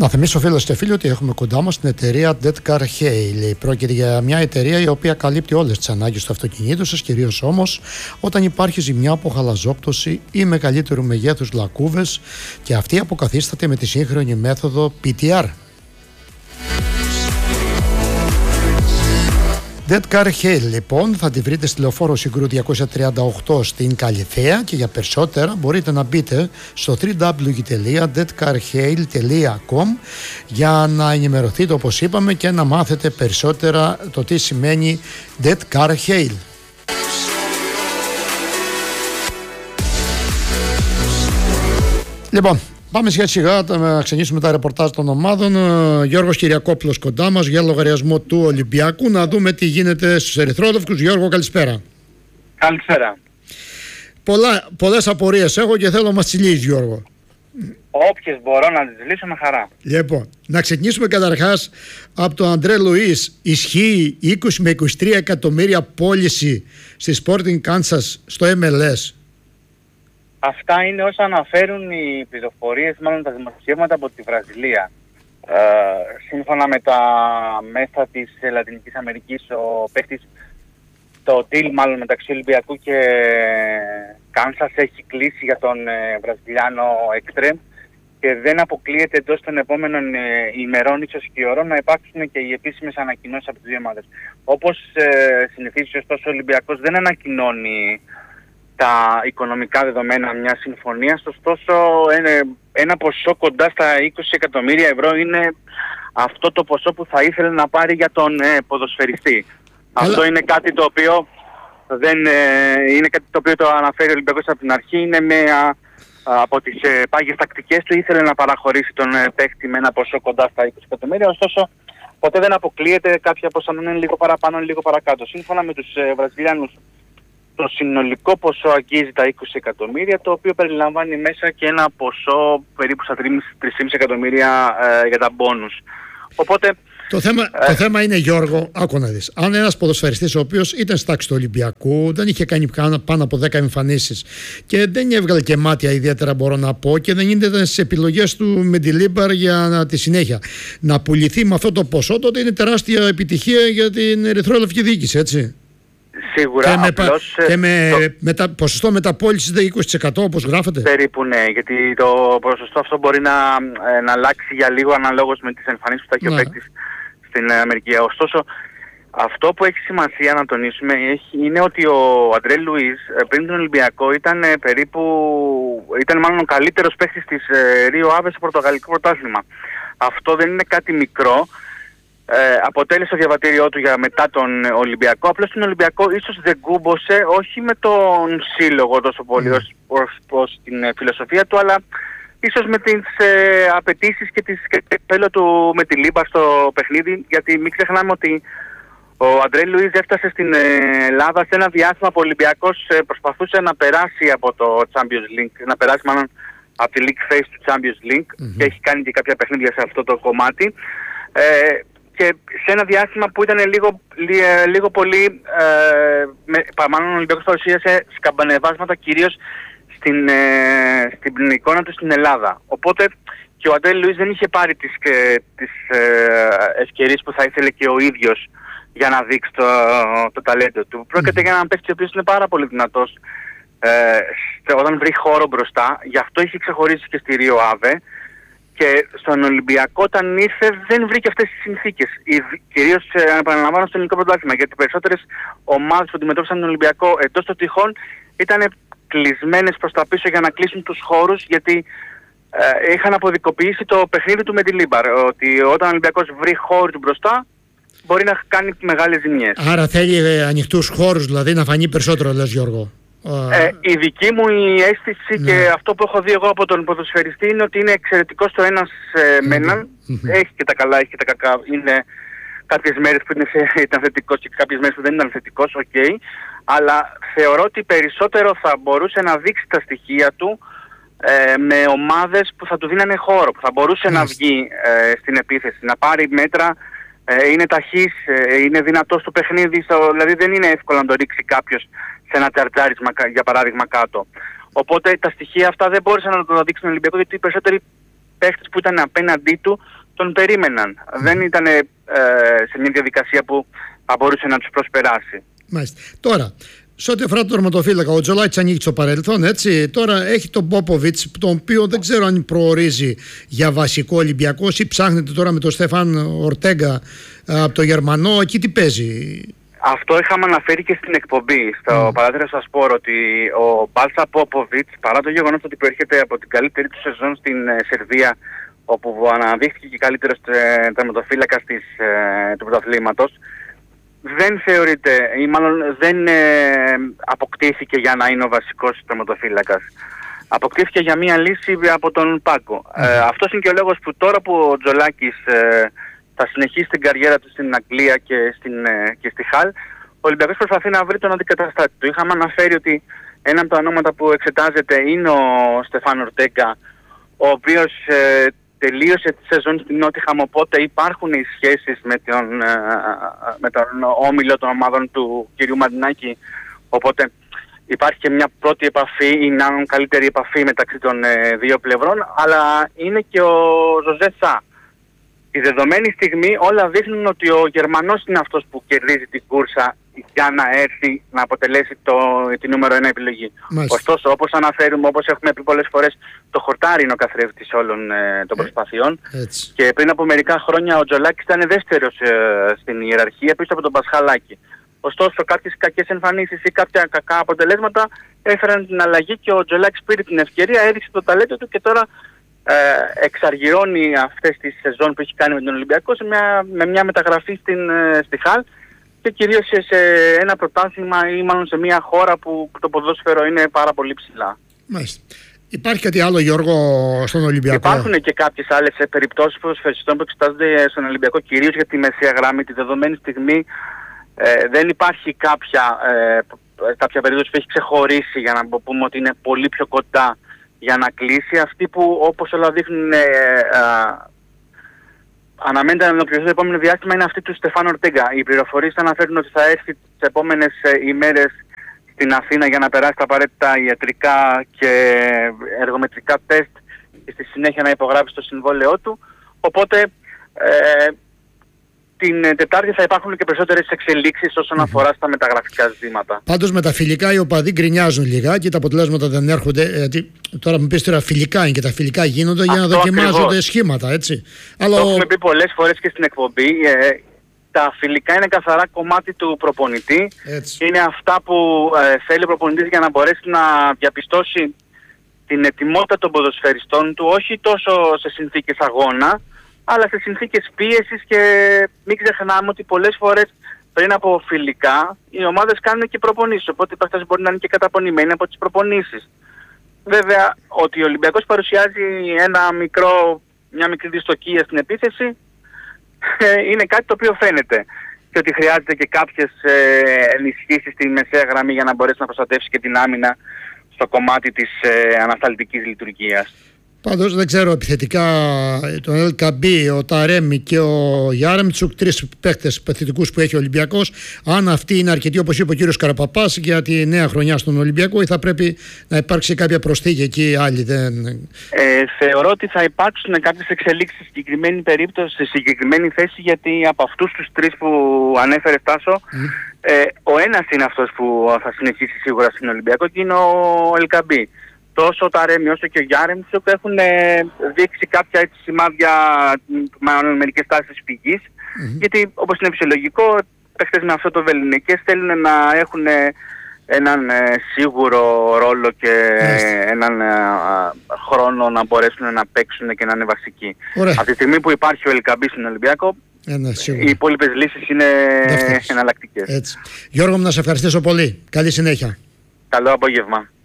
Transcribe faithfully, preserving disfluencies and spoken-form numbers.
Να θυμίσω φίλες και φίλοι ότι έχουμε κοντά μας την εταιρεία Dead Car Hail. Πρόκειται για μια εταιρεία η οποία καλύπτει όλες τις ανάγκες του αυτοκινήτου σας, κυρίως όμως όταν υπάρχει ζημιά από χαλαζόπτωση ή μεγαλύτερου μεγέθους λακκούβες, και αυτή αποκαθίσταται με τη σύγχρονη μέθοδο πι τι αρ. Dead Car Hail λοιπόν θα τη βρείτε στη Λεωφόρο Συγκρού διακόσια τριάντα οκτώ στην Καλιθέα, και για περισσότερα μπορείτε να μπείτε στο double-u double-u double-u τελεία dead car hail τελεία com για να ενημερωθείτε, όπως είπαμε, και να μάθετε περισσότερα το τι σημαίνει Dead Car Hail. Λοιπόν, πάμε σιγά σιγά να ξεκινήσουμε τα ρεπορτάζ των ομάδων. Γιώργος Κυριακόπουλος κοντά μας για λογαριασμό του Ολυμπιακού. Να δούμε τι γίνεται στους ερυθρόλευκους. Γιώργο, καλησπέρα. Καλησπέρα. Πολλά, πολλές απορίες έχω και θέλω να μας τις λύσεις, Γιώργο. Όποιες μπορώ να τις λύσω με χαρά. Λοιπόν, να ξεκινήσουμε καταρχάς από τον Αντρέ Λουίς. Ισχύει είκοσι με είκοσι τρία εκατομμύρια πώληση στη Sporting Kansas στο εμ ελ ες. Αυτά είναι όσα αναφέρουν οι πληροφορίες, μάλλον τα δημοσιεύματα από τη Βραζιλία. Ε, σύμφωνα με τα μέσα της Λατινικής Αμερικής, ο παίκτης, το deal μάλλον μεταξύ Ολυμπιακού και Κάνσας έχει κλείσει για τον ε, Βραζιλιάνο Εκστρέμ, και δεν αποκλείεται εντός των επόμενων ε, ημερών, ίσως και ώρων, να υπάρξουν και οι επίσημες ανακοινώσεις από τις δύο ομάδες. Όπως ε, συνηθίζει, ωστόσο, ο Ολυμπιακός δεν ανακοινώνει τα οικονομικά δεδομένα μιας συμφωνίας, ωστόσο ένα, ένα ποσό κοντά στα είκοσι εκατομμύρια ευρώ είναι αυτό το ποσό που θα ήθελε να πάρει για τον ε, ποδοσφαιριστή. Αλλά... Αυτό είναι κάτι το οποίο δεν, ε, είναι κάτι το οποίο το αναφέρει ο Ολυμπιακός από την αρχή. Είναι με, α, α, από τις ε, πάγιες τακτικές του, ήθελε να παραχωρήσει τον ε, παίκτη με ένα ποσό κοντά στα είκοσι εκατομμύρια, ωστόσο ποτέ δεν αποκλείεται κάποια ποσά να είναι λίγο παραπάνω ή λίγο παρακάτω. Σύμφωνα με τους ε, Βραζιλιάνους, το συνολικό ποσό αγγίζει τα είκοσι εκατομμύρια, το οποίο περιλαμβάνει μέσα και ένα ποσό περίπου στα τρία κόμμα πέντε εκατομμύρια ε, για τα μπόνους. Οπότε... Το θέμα, ε... το θέμα είναι, Γιώργο, άκου να δεις. Αν ένας ποδοσφαιριστής ο οποίος ήταν στη τάξη του Ολυμπιακού, δεν είχε κάνει πάνω από δέκα εμφανίσεις και δεν έβγαλε και μάτια ιδιαίτερα, μπορώ να πω, και δεν γίνεται στις επιλογές του με τη Λίμπαρ για τη συνέχεια, να πουληθεί με αυτό το ποσό, τότε είναι τεράστια επιτυχία για την ερυθρόλευκη διοίκηση, έτσι. Σίγουρα, και με, απλώς, και με το... μετα, ποσοστό μεταπώλησης είκοσι τοις εκατό όπως γράφεται. Περίπου, ναι, γιατί το ποσοστό αυτό μπορεί να, να αλλάξει για λίγο αναλόγως με τις εμφανίσεις που θα έχει ο παίκτης στην Αμερική. Ωστόσο, αυτό που έχει σημασία να τονίσουμε είναι ότι ο Αντρέ Λουίς πριν τον Ολυμπιακό ήταν περίπου, ήταν μάλλον ο καλύτερος παίκτης της Ρίο Άβε στο πορτογαλικό πρωτάθλημα. Αυτό δεν είναι κάτι μικρό. Ε, αποτέλεσε το διαβατήριό του για μετά τον Ολυμπιακό. Απλώς στον Ολυμπιακό ίσως δεν κούμπωσε, όχι με τον σύλλογο τόσο πολύ mm. ως, ως, ως την ε, φιλοσοφία του, αλλά ίσως με τις ε, απαιτήσεις και τις θέλω του με τη Λίμπα στο παιχνίδι, γιατί μην ξεχνάμε ότι ο Αντρέ Λουίς έφτασε στην ε, Ελλάδα σε ένα διάστημα που ο Ολυμπιακός ε, προσπαθούσε να περάσει από το Champions League, να περάσει μάλλον από τη League Phase του Champions League mm-hmm. και έχει κάνει και κάποια παιχνίδια σε αυτό το κομμάτι. Ε, Και σε ένα διάστημα που ήταν λίγο, λίγο, λίγο πολύ, ε, με, μάλλον ο Ολυμπιακός παρουσίασε σκαμπανεβάσματα κυρίως στην, ε, στην εικόνα του στην Ελλάδα. Οπότε και ο Αντρέ Λουίς δεν είχε πάρει τις, ε, τις ε, ευκαιρίες που θα ήθελε και ο ίδιος για να δείξει το, το ταλέντο του. Mm. Πρόκειται για έναν παίκτη ο οποίος είναι πάρα πολύ δυνατός ε, όταν βρει χώρο μπροστά, γι' αυτό είχε ξεχωρίσει και στη Ρίο Άβε. Και στον Ολυμπιακό όταν ήρθε δεν βρήκε αυτές τις συνθήκες. Κυρίως ε, επαναλαμβάνω στο ελληνικό πρωτάθλημα, γιατί οι περισσότερες ομάδες που αντιμετώπισαν τον Ολυμπιακό εντός των τυχών ήταν κλεισμένες προς τα πίσω για να κλείσουν τους χώρους, γιατί ε, είχαν αποδικοποιήσει το παιχνίδι του με τη Λίμπαρ. Ότι όταν ο Ολυμπιακός βρει χώρο του μπροστά μπορεί να κάνει μεγάλες ζημιές. Άρα θέλει ε, ανοιχτούς χώρους, δηλαδή να φανεί περισσότερο, λες, Γιώργο. Ε, η δική μου η αίσθηση ναι. και αυτό που έχω δει εγώ από τον ποδοσφαιριστή είναι ότι είναι εξαιρετικός το ένας ε, με έναν. Mm-hmm. Έχει και τα καλά, έχει και τα κακά. Είναι κάποιες μέρες που είναι, ήταν θετικός και κάποιες μέρες που δεν ήταν θετικός, οκ. Okay. Αλλά θεωρώ ότι περισσότερο θα μπορούσε να δείξει τα στοιχεία του ε, με ομάδες που θα του δίνανε χώρο, που θα μπορούσε mm-hmm. να βγει ε, στην επίθεση, να πάρει μέτρα. Ε, είναι ταχύς, ε, είναι δυνατός στο παιχνίδι, στο, δηλαδή δεν είναι εύκολο να το ρίξει κάποιος σε ένα τσαρτσάρισμα, για παράδειγμα, κάτω. Οπότε τα στοιχεία αυτά δεν μπόρεσαν να το δείξουν τον Ολυμπιακό, γιατί οι περισσότεροι παίχτες που ήταν απέναντί του τον περίμεναν. Mm. Δεν ήταν ε, σε μια διαδικασία που θα μπορούσε να τους προσπεράσει. Μάλιστα. Τώρα, σε ό,τι αφορά τον τερματοφύλακα, ο Τζολάκης ανήκει στο παρελθόν, έτσι. Τώρα έχει τον Πόποβιτς, τον οποίο δεν ξέρω αν προορίζει για βασικό Ολυμπιακός ή ψάχνεται τώρα με τον Στέφαν Ορτέγκα από το Γερμανό. Εκεί τι παίζει? Αυτό είχαμε αναφέρει και στην εκπομπή, στο mm. Παράθυρο σας πω, ότι ο Μπάλσα Πόποβιτς, παρά το γεγονός ότι προέρχεται από την καλύτερη του σεζόν στην ε, Σερβία, όπου αναδείχθηκε και καλύτερος ε, τερματοφύλακας της, ε, του πρωταθλήματος, δεν θεωρείται ή μάλλον δεν ε, αποκτήθηκε για να είναι ο βασικός τερματοφύλακας. Αποκτήθηκε για μια λύση από τον πάγκο. Mm. Ε, αυτός είναι και ο λόγος που τώρα που ο Τζολάκης ε, θα συνεχίσει την καριέρα του στην Αγγλία και, στην, ε, και στη Χαλ, ο Ολυμπιακός προσπαθεί να βρει τον αντικαταστάτη του. Είχαμε αναφέρει ότι ένα από τα ονόματα που εξετάζεται είναι ο Στεφάν Ορτέγκα, ο οποίος ε, τελείωσε τη σεζόν στην Νότιχαμ, οπότε υπάρχουν οι σχέσεις με τον, με τον όμιλο των ομάδων του κ. Μαρινάκη, οπότε υπάρχει και μια πρώτη επαφή ή μια καλύτερη επαφή μεταξύ των ε, δύο πλευρών, αλλά είναι και ο Ζωζέ Σα. Τη δεδομένη στιγμή όλα δείχνουν ότι ο Γερμανός είναι αυτός που κερδίζει την κούρσα για να έρθει να αποτελέσει το, τη νούμερο ένα επιλογή. Μάλιστα. Ωστόσο, όπως αναφέρουμε, όπως έχουμε πει πολλές φορές, το χορτάρι είναι ο καθρέφτης όλων ε, των προσπαθειών. Ε, και πριν από μερικά χρόνια ο Τζολάκης ήταν δεύτερος ε, στην ιεραρχία πίσω από τον Πασχαλάκη. Ωστόσο, κάποιες κακές εμφανίσεις ή κάποια κακά αποτελέσματα έφεραν την αλλαγή και ο Τζολάκης πήρε την ευκαιρία, έδειξε το ταλέντο του και τώρα ε, εξαργυρώνει αυτές τις σεζόν που έχει κάνει με τον Ολυμπιακό σε μια, με μια μεταγραφή στην, ε, στη Χαλ. Και κυρίως σε ένα πρωτάθλημα ή μάλλον σε μια χώρα που το ποδόσφαιρο είναι πάρα πολύ ψηλά. Μάλιστα. Υπάρχει κάτι άλλο, Γιώργο, στον Ολυμπιακό? Υπάρχουν και κάποιες άλλες περιπτώσεις ποδοσφαιριστών που εξετάζονται στον Ολυμπιακό, κυρίως για τη μεσαία γραμμή. Τη δεδομένη στιγμή ε, δεν υπάρχει κάποια, ε, κάποια περίπτωση που έχει ξεχωρίσει για να πούμε ότι είναι πολύ πιο κοντά για να κλείσει. Αυτοί που όπως όλα δείχνουν ε, ε, αναμένεται να ολοκληρωθεί το επόμενο διάστημα είναι αυτή του Στεφάν Ορτέγκα. Οι πληροφορίες αναφέρουν ότι θα έρθει τις επόμενες ε, ημέρες στην Αθήνα για να περάσει τα απαραίτητα ιατρικά και εργομετρικά τεστ και στη συνέχεια να υπογράψει το συμβόλαιό του. Οπότε ε, την Τετάρτη θα υπάρχουν και περισσότερες εξελίξεις όσον mm-hmm. αφορά στα μεταγραφικά ζητήματα. Πάντως με τα φιλικά οι οπαδοί γκρινιάζουν λιγάκι, τα αποτελέσματα δεν έρχονται. Γιατί τώρα μου πεις τώρα φιλικά είναι και τα φιλικά γίνονται για να δοκιμάζονται ακριβώς σχήματα, έτσι. Αλλά το ο... έχουμε πει πολλές φορές και στην εκπομπή. Ε, τα φιλικά είναι καθαρά κομμάτι του προπονητή. Έτσι. Είναι αυτά που ε, θέλει ο προπονητής για να μπορέσει να διαπιστώσει την ετοιμότητα των ποδοσφαιριστών του, όχι τόσο σε συνθήκες αγώνα, αλλά σε συνθήκες πίεσης. Και μην ξεχνάμε ότι πολλές φορές πριν από φιλικά οι ομάδες κάνουν και προπονήσεις, οπότε οι παίκτες μπορεί να είναι και καταπονημένοι από τις προπονήσεις. Βέβαια, ότι ο Ολυμπιακός παρουσιάζει ένα μικρό, μια μικρή δυστοκία στην επίθεση είναι κάτι το οποίο φαίνεται. Και ότι χρειάζεται και κάποιες ε, ενισχύσεις στη μεσαία γραμμή για να μπορέσει να προστατεύσει και την άμυνα στο κομμάτι της ε, ανασταλτικής λειτουργίας. Πάντως δεν ξέρω επιθετικά τον Ελ Καμπί, ο Ταρέμι και ο Γιάρεμτσουκ, τρεις παίκτες επιθετικούς που έχει ο Ολυμπιακός, αν αυτοί είναι αρκετοί όπως είπε ο κύριος Καραπαπάς για τη νέα χρονιά στον Ολυμπιακό ή θα πρέπει να υπάρξει κάποια προσθήκη εκεί άλλοι δεν... Ε, θεωρώ ότι θα υπάρξουν κάποιες εξελίξεις στη συγκεκριμένη περίπτωση, στη συγκεκριμένη θέση, γιατί από αυτούς τους τρεις που ανέφερε Τάσο, mm. ε, ο ένας είναι αυτός που θα συνεχίσει σίγουρα στην Ολυμπιακό και είναι ο Ελ Καμπί. Τόσο ο Ταρέμι όσο και ο Γιάρεμτσουκ έχουν ε, δείξει κάποια έτσι σημάδια, μάλλον μερικές τάσεις πηγής, mm-hmm. γιατί όπως είναι φυσιολογικό, παίχτες με αυτό το βεληνικές θέλουν να έχουν ε, έναν ε, σίγουρο ρόλο και mm-hmm. έναν ε, χρόνο να μπορέσουν να παίξουν και να είναι βασικοί. Ωραία. Από τη στιγμή που υπάρχει ο Ελ Καμπί στην Ολυμπιακό, ε, ναι, οι υπόλοιπες λύσεις είναι εναλλακτικές. Γιώργο μου, να σε ευχαριστήσω πολύ. Καλή συνέχεια. Καλό απόγευμα.